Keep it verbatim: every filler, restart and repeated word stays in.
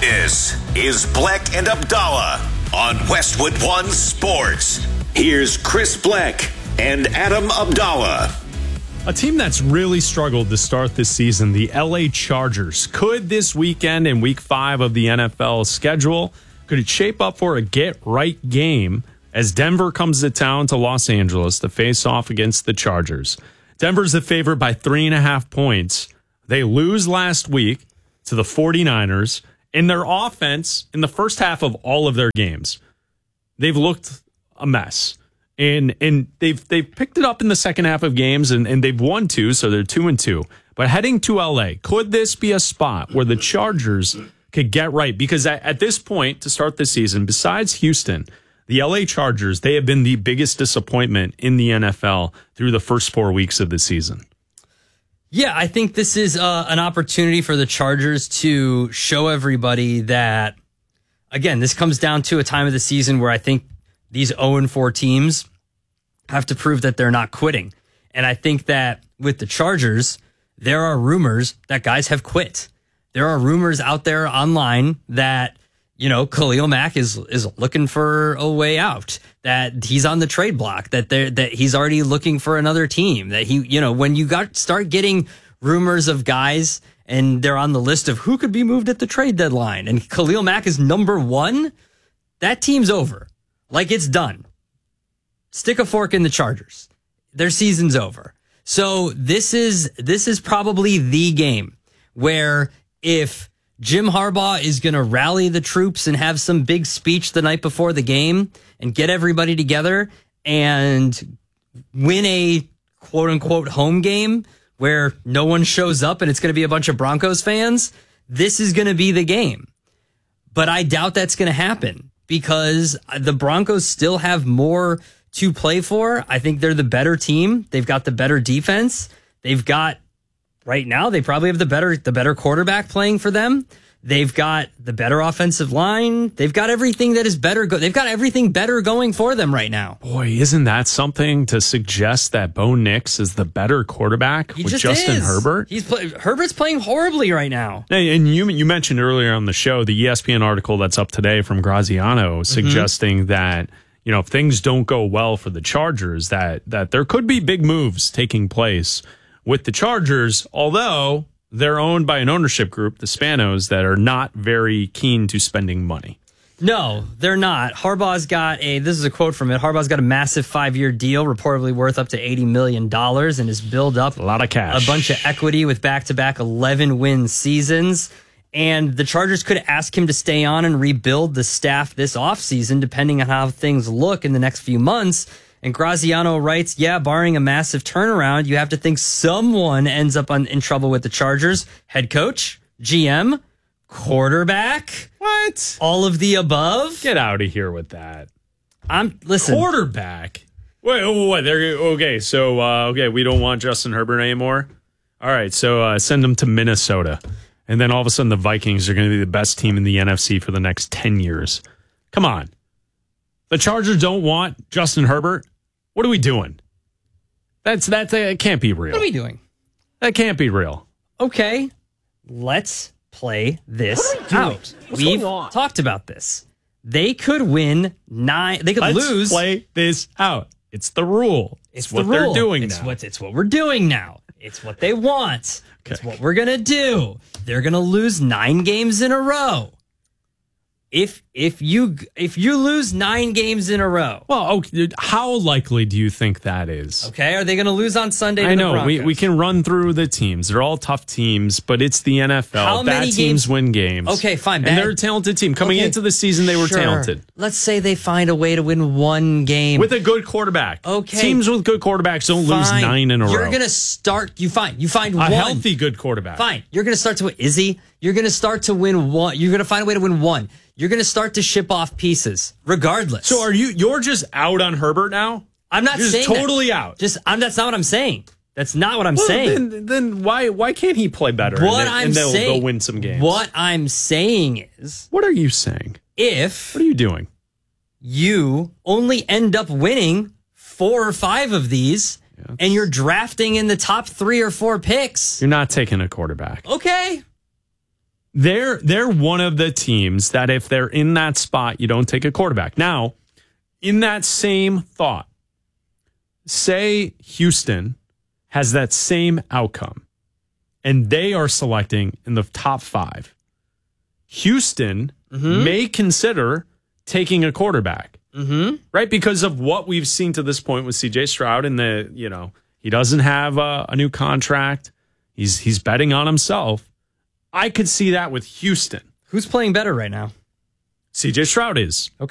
This is Bleck and Abdallah on Westwood One Sports. Here's Chris Bleck and Adam Abdallah. A team that's really struggled to start this season, the L A Chargers. Could this weekend in week five of the N F L schedule, could it shape up for a get-right game as Denver comes to town to Los Angeles to face off against the Chargers? Denver's the favorite by three and a half points. They lose last week to the 49ers. In their offense, in the first half of all of their games, they've looked a mess. And and they've they've picked it up in the second half of games, and, and they've won two, so they're two and two. But heading to L A, could this be a spot where the Chargers could get right? Because at, at this point, to start the season, besides Houston, the L A Chargers, they have been the biggest disappointment in the N F L through the first four weeks of the season. Yeah, I think this is uh, an opportunity for the Chargers to show everybody that, again, this comes down to a time of the season where I think these oh and four teams have to prove that they're not quitting. And I think that with the Chargers, there are rumors that guys have quit. There are rumors out there online that, you know, Khalil Mack is is looking for a way out, that he's on the trade block, that they that he's already looking for another team, that he, you know, when you got start getting rumors of guys and they're on the list of who could be moved at the trade deadline and Khalil Mack is number one, that team's over. Like, it's done. Stick a fork in the Chargers. Their season's over. So this is this is probably the game where if Jim Harbaugh is going to rally the troops and have some big speech the night before the game and get everybody together and win a quote-unquote home game where no one shows up and it's going to be a bunch of Broncos fans, this is going to be the game. But I doubt that's going to happen because the Broncos still have more to play for. I think they're the better team. They've got the better defense. They've got Right now, they probably have the better the better quarterback playing for them. They've got the better offensive line. They've got everything that is better. Go- They've got everything better going for them right now. Boy, isn't that something to suggest that Bo Nix is the better quarterback he with just Justin is. Herbert? He's play- Herbert's playing horribly right now. And you you mentioned earlier on the show the E S P N article that's up today from Graziano suggesting mm-hmm. that, you know, if things don't go well for the Chargers, that that there could be big moves taking place with the Chargers, although they're owned by an ownership group, the Spanos, that are not very keen to spending money. No, they're not. Harbaugh's got a, this is a quote from it, Harbaugh's got a massive five-year deal, reportedly worth up to eighty million dollars, and has built up a lot of cash, a bunch of equity with back-to-back eleven-win seasons. And the Chargers could ask him to stay on and rebuild the staff this offseason, depending on how things look in the next few months. And Graziano writes, yeah, barring a massive turnaround, you have to think someone ends up on, in trouble with the Chargers. Head coach, G M, quarterback. What? All of the above? Get out of here with that. I'm listen. Quarterback? Wait, wait, wait. There, okay, so, uh, okay, we don't want Justin Herbert anymore? All right, so uh, send him to Minnesota. And then all of a sudden the Vikings are going to be the best team in the N F C for the next ten years. Come on. The Chargers don't want Justin Herbert? What are we doing? That's that's it can't be real. What are we doing? That can't be real. Okay, let's play this we out. We've talked about this. They could win nine. They could let's lose. Play this out. It's the rule. It's, it's what the rule. they're doing it's now. What, it's what we're doing now. It's what they want. Okay. It's what we're gonna do. They're gonna lose nine games in a row. If if you if you lose nine games in a row, well, okay, how likely do you think that is? Okay, are they going to lose on Sunday? To I know the we we can run through the teams. They're all tough teams, but it's the N F L. How Bad many teams games? win games. Okay, fine. And bad. they're a talented team. Coming okay. into the season, they were sure. talented. Let's say they find a way to win one game with a good quarterback. Okay, teams with good quarterbacks don't fine. lose nine in a You're row. You're going to start. You find you find a one healthy good quarterback. Fine. You're going to start to win. Is he? You're going to start to win one. You're going to find a way to win one. You're going to start to ship off pieces, regardless. So are you? You're just out on Herbert now? I'm not you're saying just totally that. out. Just I'm. That's not what I'm saying. That's not what I'm well, saying. Then, then why why can't he play better? What and, I'm and they'll, saying, they'll win some games. What I'm saying is, what are you saying? If what are you doing? You only end up winning four or five of these, yes. and you're drafting in the top three or four picks. You're not taking a quarterback. Okay. they're they're one of the teams that if they're in that spot, you don't take a quarterback. Now, in that same thought, say Houston has that same outcome and they are selecting in the top five. Houston mm-hmm. may consider taking a quarterback, mm-hmm. right? Because of what we've seen to this point with C J Stroud and the, you know, he doesn't have a, a new contract. He's he's betting on himself. I could see that with Houston. Who's playing better right now? C J Stroud is. Okay.